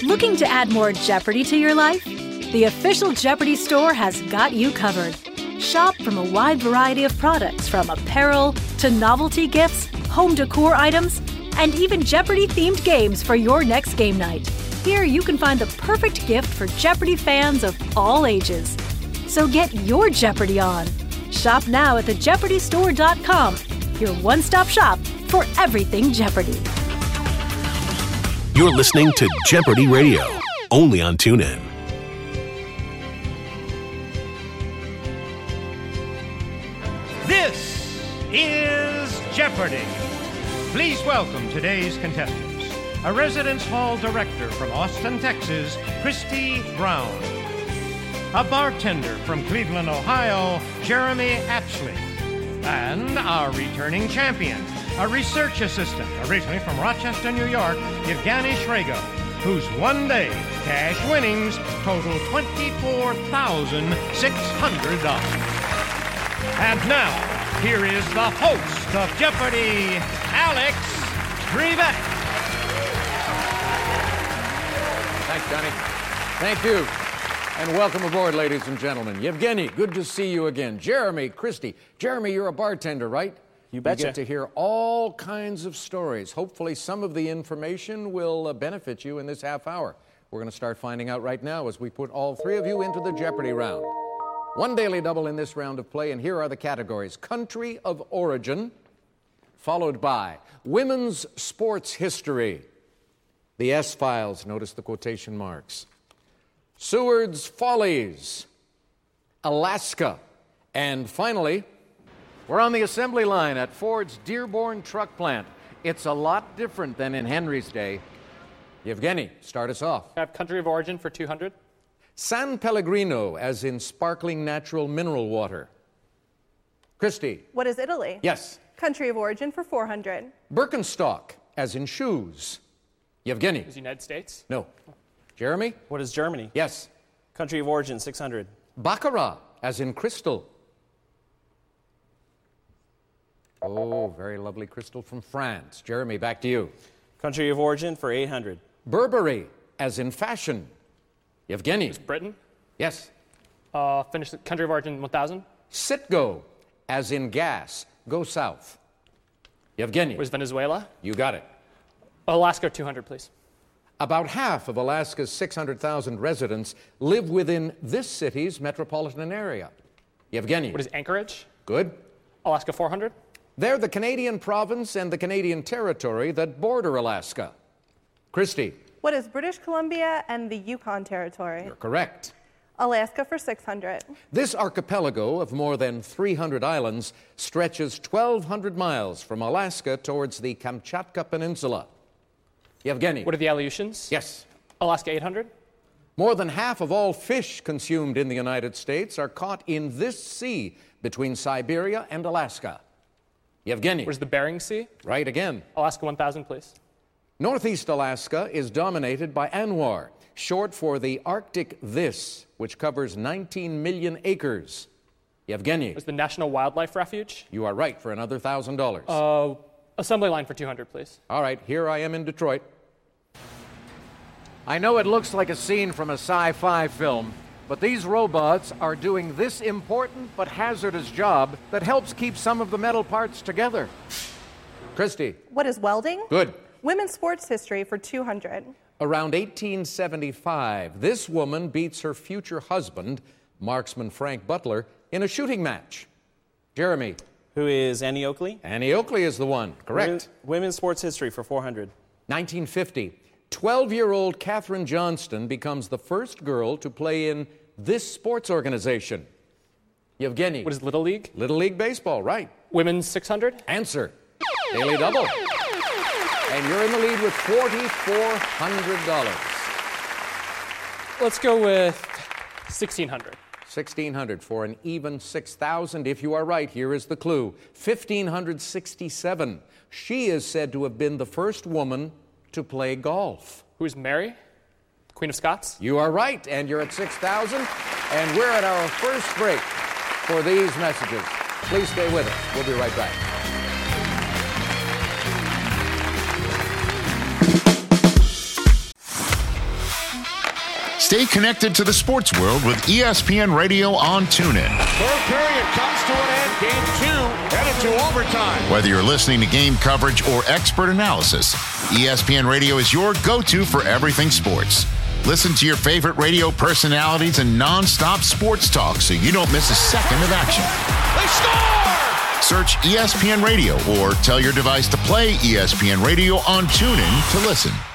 Looking to add more Jeopardy to your life? The official Jeopardy store has got you covered. Shop from a wide variety of products, from apparel to novelty gifts, home decor items, and even Jeopardy-themed games for your next game night. Here you can find the perfect gift for Jeopardy fans of all ages. So get your Jeopardy on. Shop now at thejeopardystore.com, your one-stop shop for everything Jeopardy. You're listening to Jeopardy Radio, only on TuneIn. This is Jeopardy! Please welcome today's contestants. A residence hall director from Austin, Texas, Christy Brown. A bartender from Cleveland, Ohio, Jeremy Apsley. And our returning champion, a research assistant, originally from Rochester, New York, Yevgeny Shrego, whose one-day cash winnings total $24,600. And now, here is the host of Jeopardy, Alex Trebek. Thanks, Johnny. Thank you. And welcome aboard, ladies and gentlemen. Yevgeny, good to see you again. Jeremy, Christy. Jeremy, you're a bartender, right? You betcha. You get to hear all kinds of stories. Hopefully some of the information will benefit you in this half hour. We're going to start finding out right now as we put all three of you into the Jeopardy round. One daily double in this round of play, and here are the categories. Country of origin, followed by women's sports history. The S-Files, notice the quotation marks. Seward's Follies, Alaska, and finally, we're on the assembly line at Ford's Dearborn truck plant. It's a lot different than in Henry's day. Yevgeny, start us off. I have country of origin for 200. San Pellegrino, as in sparkling natural mineral water. Christy. What is Italy? Yes. Country of origin for 400. Birkenstock, as in shoes. Yevgeny. Is United States? No. Jeremy? What is Germany? Yes. Country of origin, 600. Baccarat, as in crystal. Oh, very lovely crystal from France. Jeremy, back to you. Country of origin for 800. Burberry, as in fashion. Yevgeny. Is Britain? Yes. Finish the country of origin, 1,000. Citgo, as in gas. Go south. Yevgeny. Was Venezuela? You got it. Alaska, 200, please. About half of Alaska's 600,000 residents live within this city's metropolitan area. Yevgeny. What is Anchorage? Good. Alaska, 400. They're the Canadian province and the Canadian territory that border Alaska. Christy. What is British Columbia and the Yukon Territory? You're correct. Alaska for 600. This archipelago of more than 300 islands stretches 1,200 miles from Alaska towards the Kamchatka Peninsula. Yevgeny. What are the Aleutians? Yes. Alaska, 800. More than half of all fish consumed in the United States are caught in this sea between Siberia and Alaska. Yevgeny. What is the Bering Sea? Right again. Alaska, 1,000, please. Northeast Alaska is dominated by ANWR, short for the Arctic This, which covers 19 million acres. Yevgeny. What is the National Wildlife Refuge? You are right for another $1,000. Assembly line for 200, please. All right, here I am in Detroit. I know it looks like a scene from a sci-fi film, but these robots are doing this important but hazardous job that helps keep some of the metal parts together. Christy. What is welding? Good. Women's sports history for 200. Around 1875, this woman beats her future husband, marksman Frank Butler, in a shooting match. Jeremy. Who is Annie Oakley? Annie Oakley is the one. Correct. Women's sports history for 400. 1950. 12-year-old Katherine Johnston becomes the first girl to play in this sports organization. Yevgeny. What is Little League? Little League Baseball, right. Women's 600. Answer. Daily double. And you're in the lead with $4,400. Let's go with 1,600. 1,600 for an even 6,000. If you are right, here is the clue. 1,567. She is said to have been the first woman to play golf. Who is Mary? Queen of Scots? You are right, and you're at 6,000. And we're at our first break for these messages. Please stay with us. We'll be right back. Stay connected to the sports world with ESPN Radio on TuneIn. Third period comes to an end. Game 2 headed to overtime. Whether you're listening to game coverage or expert analysis, ESPN Radio is your go-to for everything sports. Listen to your favorite radio personalities and non-stop sports talk so you don't miss a second of action. They score! Search ESPN Radio or tell your device to play ESPN Radio on TuneIn to listen.